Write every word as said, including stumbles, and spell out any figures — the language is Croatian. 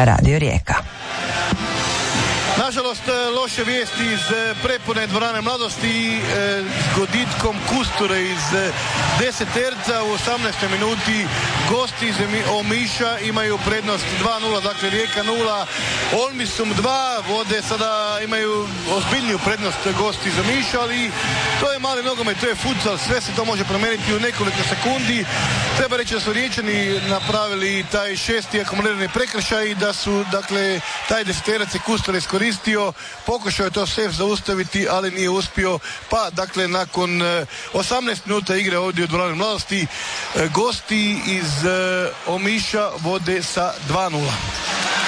Radio Rijeka. Nažalost, loše vijesti iz prepune dvorane Mladosti s goditkom Kusture iz deseterca u osamnaestoj minuti. Gosti iz Omiša imaju prednost dva nula, dakle Rijeka nula, Olmisum dva, vode sada imaju ozbiljniju prednost gosti iz Omiša, ali to je mali nogomet, to je futsal, sve se to može promijeniti u nekoliko sekundi. Treba reći da su Riječani napravili taj šesti akumulirani prekršaj i da su, dakle, taj deseterac i Kusture iskoristio, pokušao je to Sef zaustaviti, ali nije uspio, pa dakle nakon osamnaest minuta igre ovdje u dvorani Mladosti, gosti iz Omiša vode sa dva nula.